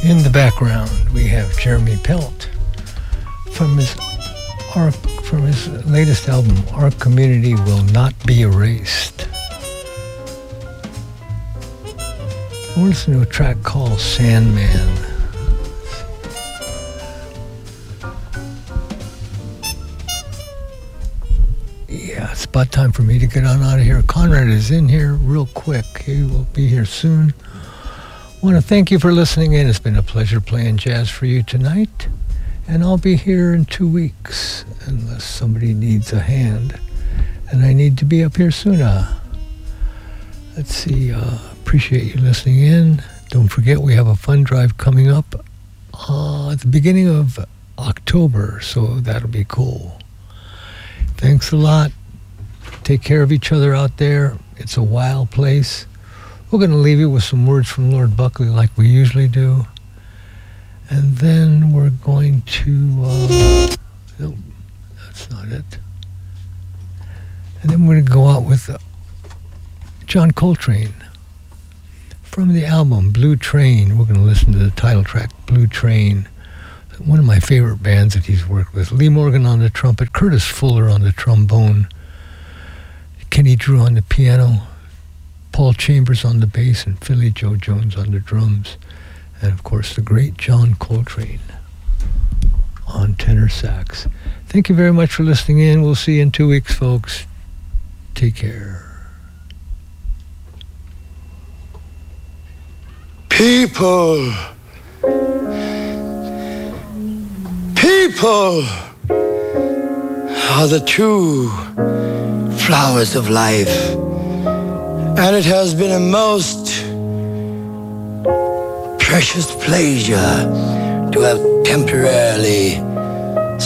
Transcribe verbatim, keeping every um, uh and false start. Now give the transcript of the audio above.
In the background, we have Jeremy Pelt from his our, from his latest album, Our Community Will Not Be Erased. We're listening to a track called Sandman. Yeah, it's about time for me to get on out of here. Conrad is in here real quick. He will be here soon. I want to thank you for listening in. It's been a pleasure playing jazz for you tonight. And I'll be here in two weeks unless somebody needs a hand. And I need to be up here sooner. Let's see. Uh, appreciate you listening in. Don't forget we have a fun drive coming up uh, at the beginning of October. So that'll be cool. Thanks a lot. Take care of each other out there. It's a wild place. We're going to leave you with some words from Lord Buckley like we usually do. And then we're going to... Uh, no, that's not it. And then we're going to go out with uh, John Coltrane from the album Blue Train. We're going to listen to the title track, Blue Train. One of my favorite bands that he's worked with. Lee Morgan on the trumpet, Curtis Fuller on the trombone, Kenny Drew on the piano, Paul Chambers on the bass, and Philly Joe Jones on the drums. And of course, the great John Coltrane on tenor sax. Thank you very much for listening in. We'll see you in two weeks, folks. Take care. People, people are the true flowers of life. And it has been a most precious pleasure to have temporarily